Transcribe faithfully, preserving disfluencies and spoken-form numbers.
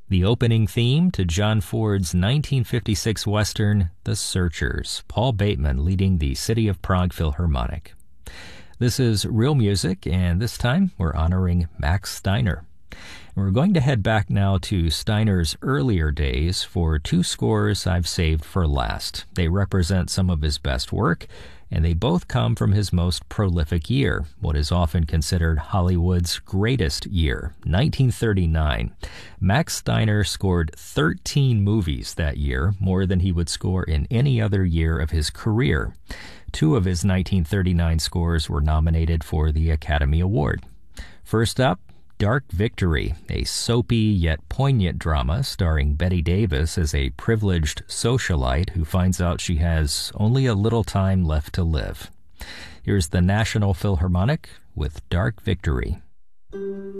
The opening theme to John Ford's nineteen fifty-six Western, The Searchers, Paul Bateman leading the City of Prague Philharmonic. This is Real Music, and this time we're honoring Max Steiner. We're going to head back now to Steiner's earlier days for two scores I've saved for last. They represent some of his best work, and they both come from his most prolific year, what is often considered Hollywood's greatest year, nineteen thirty-nine. Max Steiner scored thirteen movies that year, more than he would score in any other year of his career. Two of his nineteen thirty-nine scores were nominated for the Academy Award. First up, Dark Victory, a soapy yet poignant drama starring Bette Davis as a privileged socialite who finds out she has only a little time left to live. Here's the National Philharmonic with Dark Victory.